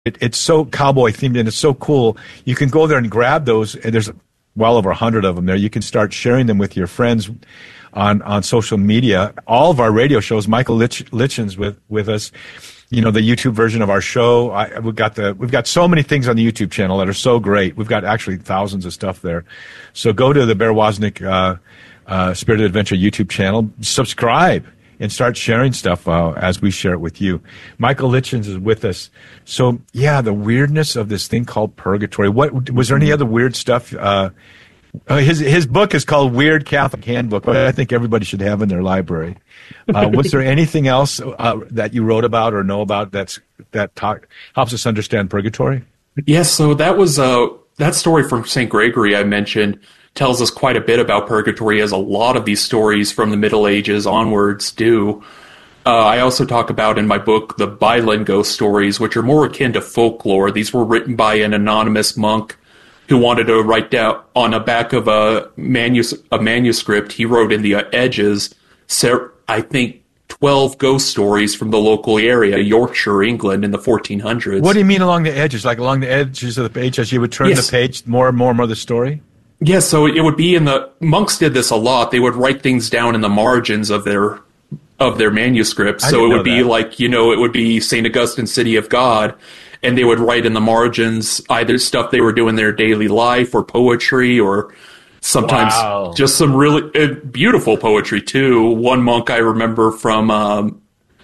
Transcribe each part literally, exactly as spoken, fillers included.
It, it's so cowboy themed and it's so cool. You can go there and grab those, and there's well over a hundred of them there. You can start sharing them with your friends on, on social media. All of our radio shows, Michael Lich, Litchin's with, with us. You know, the YouTube version of our show. I, we've got the, we've got so many things on the YouTube channel that are so great. We've got actually thousands of stuff there. So go to the Bear Wozniak, uh, uh, Spirited Adventure YouTube channel, subscribe, and start sharing stuff uh, as we share it with you. Michael Litchins is with us. So, yeah, the weirdness of this thing called purgatory. What was there any other weird stuff? Uh, his his book is called Weird Catholic Handbook, but I think everybody should have in their library. Uh, was there anything else uh, that you wrote about or know about that's that talk, helps us understand purgatory? Yes, so that was uh, that story from Saint Gregory I mentioned tells us quite a bit about purgatory, as a lot of these stories from the Middle Ages onwards do. Uh, I also talk about in my book the Beilen ghost stories, which are more akin to folklore. These were written by an anonymous monk who wanted to write down on the back of a, manus- a manuscript. He wrote in the edges, I think, twelve ghost stories from the local area, Yorkshire, England, in the fourteen hundreds. What do you mean along the edges? Like along the edges of the page, as you would turn yes. the page, more and more and more of the story? Yes, so it would be in the monks did this a lot. They would write things down in the margins of their of their manuscripts. So it would be that. like, you know, it would be Saint Augustine, City of God, and they would write in the margins either stuff they were doing in their daily life or poetry, or sometimes wow. just some really uh, beautiful poetry too. One monk I remember from um,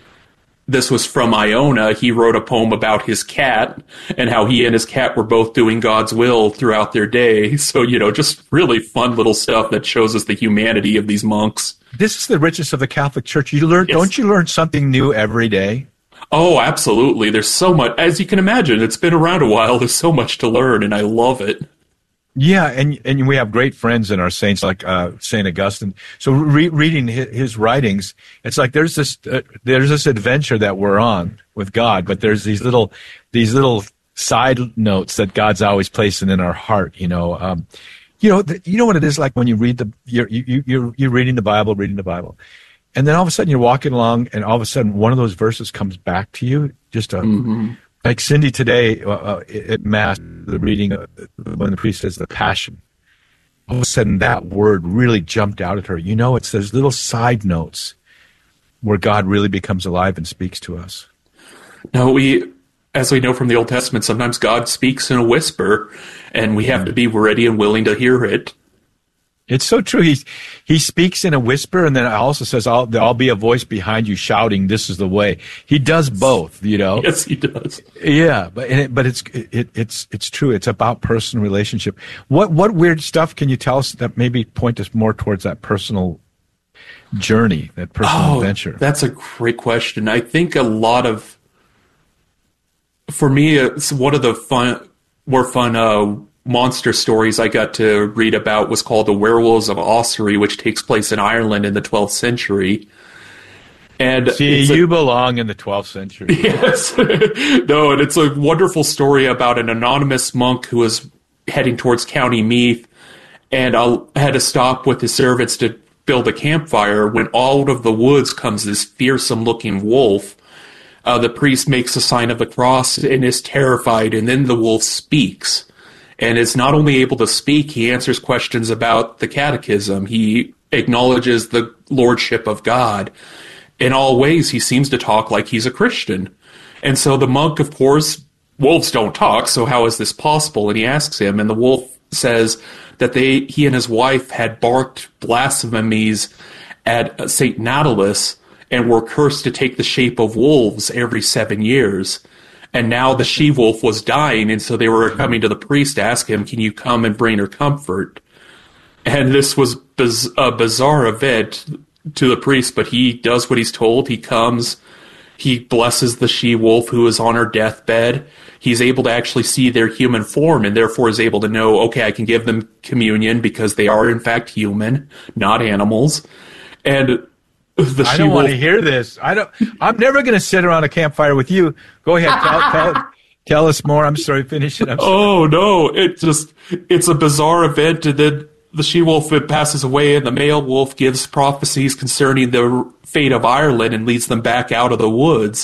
this was from Iona. He wrote a poem about his cat and how he and his cat were both doing God's will throughout their day. So, you know, just really fun little stuff that shows us the humanity of these monks. This is the richness of the Catholic Church. You learn, yes. Don't you learn something new every day? Oh, absolutely. There's so much. As you can imagine, it's been around a while. There's so much to learn, and I love it. Yeah, and and we have great friends in our saints like uh, Saint Augustine. So re- reading his, his writings, it's like there's this uh, there's this adventure that we're on with God, but there's these little these little side notes that God's always placing in our heart. You know, um, you know, the, you know what it is like when you read the you're you, you're you're reading the Bible, reading the Bible, and then all of a sudden you're walking along, and all of a sudden one of those verses comes back to you, just a. Mm-hmm. Like Cindy today uh, at Mass, the reading uh, when the priest says the Passion, all of a sudden that word really jumped out at her. You know, it's those little side notes where God really becomes alive and speaks to us. Now, we, as we know from the Old Testament, sometimes God speaks in a whisper, and we have to be ready and willing to hear it. It's so true. He he speaks in a whisper, and then it also says, I'll, there'll be a voice behind you shouting, this is the way. He does both, you know. Yes, he does. Yeah, but it, but it's it, it's it's true. It's about personal relationship. What what weird stuff can you tell us that maybe point us more towards that personal journey, that personal oh, adventure? That's a great question. I think a lot of, for me, it's one of the fun, more fun uh, monster stories I got to read about was called The Werewolves of Ossory, which takes place in Ireland in the twelfth century. And see, you a, belong in the twelfth century. Yes. No, and it's a wonderful story about an anonymous monk who was heading towards County Meath and uh, had to stop with his servants to build a campfire when out of the woods comes this fearsome-looking wolf. Uh, the priest makes a sign of the cross and is terrified, and then the wolf speaks. And is not only able to speak, he answers questions about the catechism. He acknowledges the lordship of God. In all ways, he seems to talk like he's a Christian. And so the monk, of course, wolves don't talk, so how is this possible? And he asks him, and the wolf says that they, he and his wife had barked blasphemies at Saint Natalis and were cursed to take the shape of wolves every seven years. And now the she-wolf was dying, and so they were coming to the priest to ask him, can you come and bring her comfort? And this was biz- a bizarre event to the priest, but he does what he's told. He comes, he blesses the she-wolf who is on her deathbed. He's able to actually see their human form, and therefore is able to know, okay, I can give them communion because they are in fact human, not animals. And the I don't want to hear this. I don't. I'm never going to sit around a campfire with you. Go ahead, tell, tell, tell us more. I'm sorry, finish it. I'm sorry. Oh no! It just it's a bizarre event, and then the she-wolf passes away, and the male wolf gives prophecies concerning the fate of Ireland and leads them back out of the woods.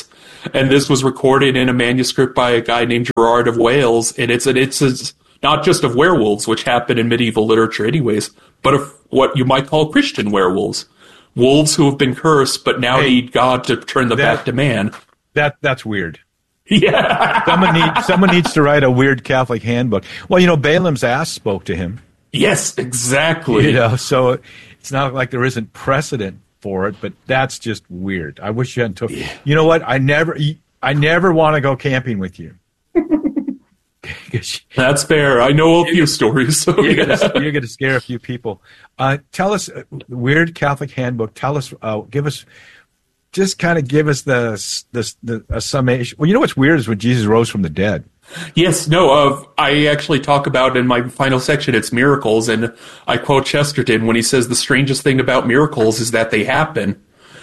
And this was recorded in a manuscript by a guy named Gerard of Wales, and it's an, it's, it's not just of werewolves, which happen in medieval literature anyways, but of what you might call Christian werewolves. Wolves who have been cursed, but now hey, need God to turn them that, back to man. That That's weird. Yeah. someone, need, someone needs to write a weird Catholic handbook. Well, you know, Balaam's ass spoke to him. Yes, exactly. You know, so it's not like there isn't precedent for it, but that's just weird. I wish you hadn't told. Yeah. You know what? I never, I never want to go camping with you. That's fair. I know a few stories. So you're yeah. going to scare a few people. Uh, tell us, uh, weird Catholic handbook. Tell us, uh, give us, just kind of give us the the, the a summation. Well, you know what's weird is when Jesus rose from the dead. Yes, no, uh, I actually talk about in my final section, it's miracles, and I quote Chesterton when he says the strangest thing about miracles is that they happen.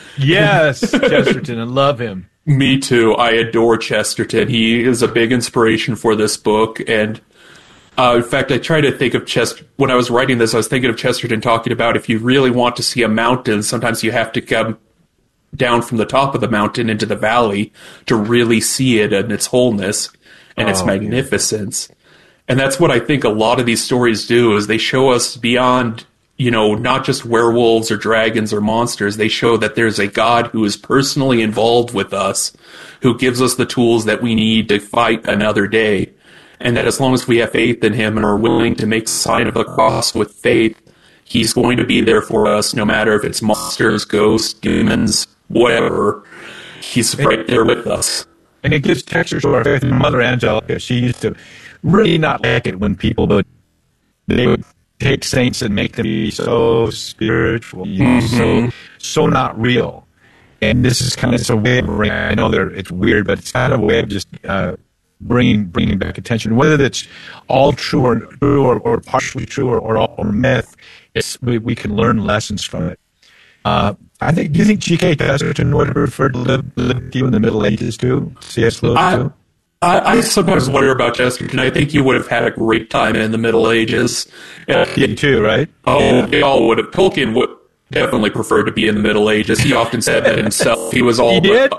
Yes, Chesterton, I love him. Me too. I adore Chesterton. He is a big inspiration for this book, and uh, in fact, I try to think of Chester. When I was writing this, I was thinking of Chesterton talking about if you really want to see a mountain, sometimes you have to come down from the top of the mountain into the valley to really see it in its wholeness and its oh, magnificence. Yeah. And that's what I think a lot of these stories do, is they show us beyond, you know, not just werewolves or dragons or monsters. They show that there's a God who is personally involved with us, who gives us the tools that we need to fight another day. And that as long as we have faith in him and are willing to make the sign of the cross with faith, he's going to be there for us, no matter if it's monsters, ghosts, demons, whatever. He's right there with us. And it gives texture to our faith. Mother Angelica, she used to really not like it when people would, they would take saints and make them be so spiritual, you know, mm-hmm. so so not real. And this is kind of a way of bringing, I know it's weird, but it's kind of a way of just uh, bringing bringing back attention. Whether that's all true or true or, or partially true or, or all or myth, it's, we, we can learn lessons from it. Uh, I think. Do you think G K Chesterton would have preferred to live, live you in the Middle Ages too? C S Lewis I, too. I, I sometimes wonder about Chesterton. I think he would have had a great time in the Middle Ages. Tolkien too, right? Oh, they all would have. Tolkien would definitely prefer to be in the Middle Ages. He often said that himself. He was all. He did.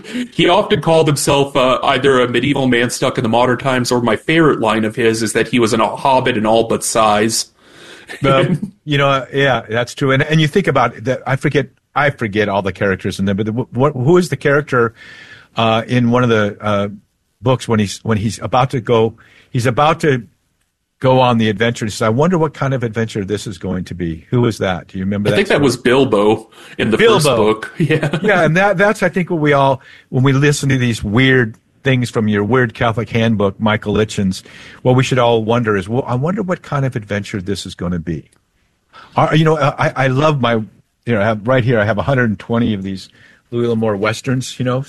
He often called himself uh, either a medieval man stuck in the modern times, or my favorite line of his is that he was an, a hobbit in all but size. Um, you know, yeah, that's true. And and you think about that. I forget. I forget all the characters in there. But the, what, who is the character uh, in one of the uh, books when he's when he's about to go? He's about to go on the adventure. He says, "I wonder what kind of adventure this is going to be." Who was that? Do you remember? I that think story? That was Bilbo in the Bilbo. first book. Yeah, yeah, and that that's I think what we all when we listen to these weird things from your weird Catholic handbook, Michael Litchin's, what we should all wonder is, well, I wonder what kind of adventure this is going to be. Uh, you know, I, I love my, you know, I have, right here I have one hundred twenty of these Louis L'Amour Westerns, you know.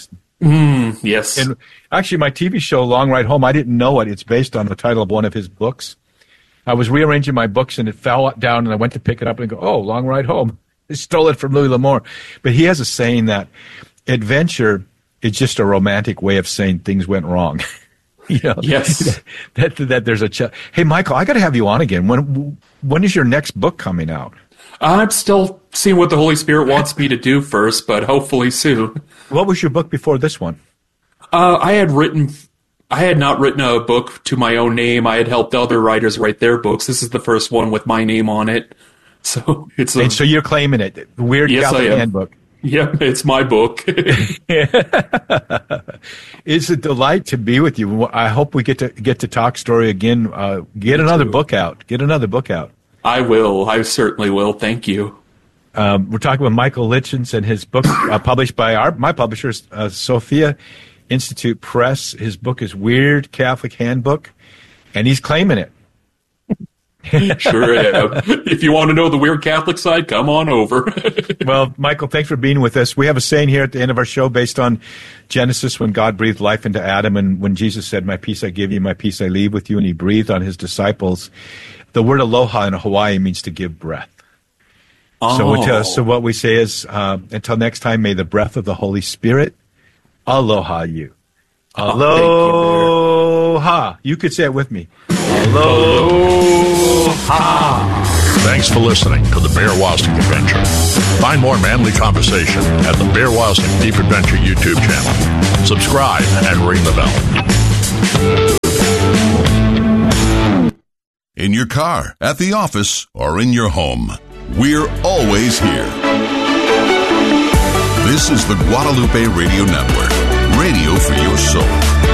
Mm, yes. And actually my T V show, Long Ride Home, I didn't know it. It's based on the title of one of his books. I was rearranging my books and it fell down and I went to pick it up and go, oh, Long Ride Home. I stole it from Louis L'Amour. But he has a saying that adventure is just a romantic way of saying things went wrong. You know, yes. That, that, that there's a ch- hey, Michael, I got to have you on again. When when is your next book coming out? I'm still seeing what the Holy Spirit wants me to do first, but hopefully soon. What was your book before this one? Uh, I had written, I had not written a book to my own name. I had helped other writers write their books. This is the first one with my name on it. So it's a, and so you're claiming it. Weird yes, Catholic handbook. Yeah, it's my book. It's a delight to be with you. I hope we get to get to talk story again. Uh, get Me another too. book out. Get another book out. I will. I certainly will. Thank you. Um, we're talking with Michael Litchins and his book uh, published by our my publishers, uh, Sophia Institute Press. His book is Weird Catholic Handbook, and he's claiming it. Sure am. If you want to know the weird Catholic side, come on over. Well, Michael, thanks for being with us. We have a saying here at the end of our show based on Genesis, when God breathed life into Adam, and when Jesus said, "My peace I give you, my peace I leave with you," and he breathed on his disciples. The word aloha in Hawaii means to give breath. Oh. So, we tell, so what we say is, uh, until next time, may the breath of the Holy Spirit aloha you. Aloha. You, you could say it with me. Aloha. Thanks for listening to the Bear Wozniak Adventure. Find more manly conversation at the Bear Wozniak Deep Adventure YouTube channel. Subscribe and ring the bell. In your car, at the office, or in your home, we're always here. This is the Guadalupe Radio Network, radio for your soul.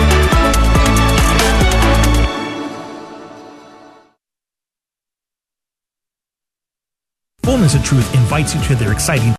Fullness of Truth invites you to their exciting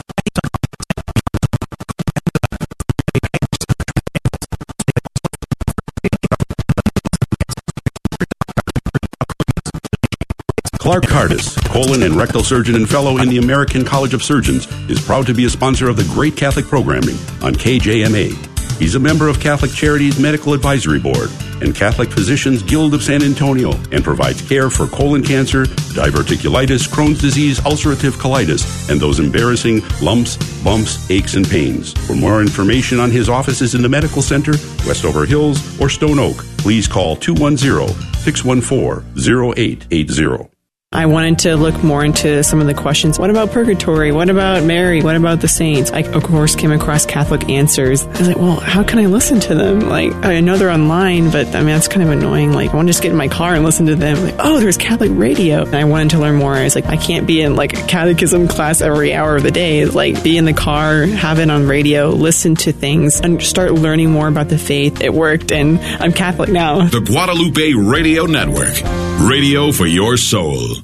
Clark Cardis, colon and rectal surgeon and fellow in the American College of Surgeons, is proud to be a sponsor of the Great Catholic Programming on K J M A. He's a member of Catholic Charities Medical Advisory Board and Catholic Physicians Guild of San Antonio, and provides care for colon cancer, diverticulitis, Crohn's disease, ulcerative colitis, and those embarrassing lumps, bumps, aches, and pains. For more information on his offices in the Medical Center, Westover Hills, or Stone Oak, please call two one zero, six one four, zero eight eight zero. I wanted to look more into some of the questions. What about purgatory? What about Mary? What about the saints? I, of course, came across Catholic Answers. I was like, well, how can I listen to them? Like, I know they're online, but I mean, that's kind of annoying. Like, I want to just get in my car and listen to them. Like, oh, there's Catholic radio. And I wanted to learn more. I was like, I can't be in like a catechism class every hour of the day. Like, be in the car, have it on radio, listen to things, and start learning more about the faith. It worked, and I'm Catholic now. The Guadalupe Radio Network, radio for your soul.